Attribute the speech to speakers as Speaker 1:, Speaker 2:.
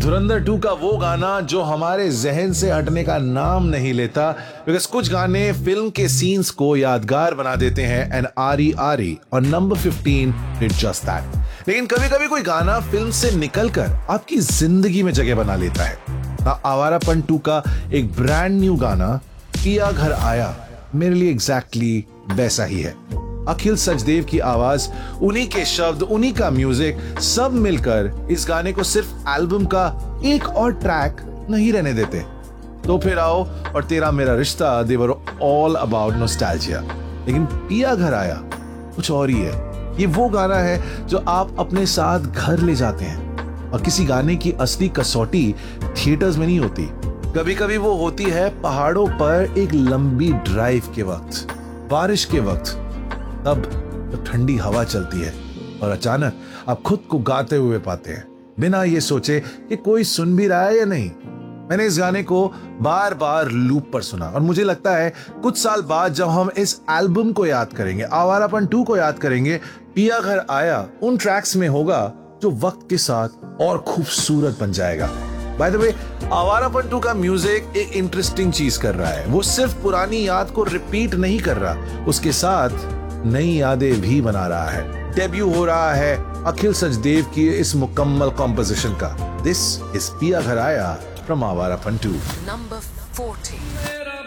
Speaker 1: धुरंधर 2 का वो गाना जो हमारे जहन से हटने का नाम नहीं लेता, बिकॉज कुछ गाने फिल्म के सीन्स को यादगार बना देते हैं एंड RRR और नंबर 15 डिड जस्ट दैट। लेकिन कभी कभी कोई गाना फिल्म से निकलकर आपकी जिंदगी में जगह बना लेता है। आवारापन 2 का एक ब्रांड न्यू गाना पिया घर आया मेरे लिए एग्जैक्टली वैसा ही है। अखिल सचदेव की आवाज, उन्हीं के शब्द, उन्हीं का म्यूजिक, सब मिलकर इस गाने को सिर्फ एल्बम का एक और ट्रैक नहीं रहने देते। तो फिर आओ और तेरा मेरा रिश्ता, दे वर ऑल अबाउट नॉस्टैल्जिया। लेकिन पिया घर आया कुछ और ही है। ये वो गाना है जो आप अपने साथ घर ले जाते हैं, और किसी गाने की असली कसौटी थिएटर्स में नहीं होती। कभी कभी वो होती है पहाड़ों पर एक लंबी ड्राइव के वक्त, बारिश के वक्त, तब ठंडी हवा चलती है और अचानक आप खुद को गाते हुए पाते हैं बिना ये सोचे कि कोई सुन भी रहा है या नहीं। मैंने इस गाने को बार बार लूप पर सुना और मुझे लगता है कुछ साल बाद जब हम इस एल्बम को याद करेंगे, आवारापन 2 को याद करेंगे, पिया घर आया उन ट्रैक्स में होगा जो वक्त के साथ और खूबसूरत बन जाएगा। बाय द वे, आवारापन 2 का म्यूजिक एक इंटरेस्टिंग चीज कर रहा है। वो सिर्फ पुरानी याद को रिपीट नहीं कर रहा, उसके साथ नई यादें भी बना रहा है। डेब्यू हो रहा है अखिल सचदेव की इस मुकम्मल कॉम्पोजिशन का। दिस इज पिया घर आया फ्रॉम आवारापन 2
Speaker 2: नंबर 40।